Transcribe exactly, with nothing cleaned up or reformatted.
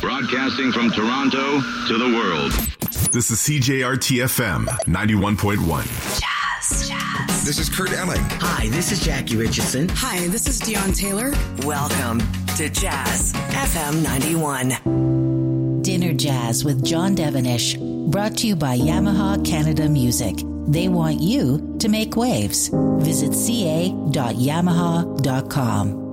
Broadcasting from Toronto to the world. This is C J R T F M ninety-one point one. Jazz, jazz. This is Kurt Elling. Hi, this is Jackie Richardson. Hi, this is Dion Taylor. Welcome to Jazz F M ninety-one. Dinner Jazz with John Devenish. Brought to you by Yamaha Canada Music. They want you to make waves. Visit c a dot yamaha dot com.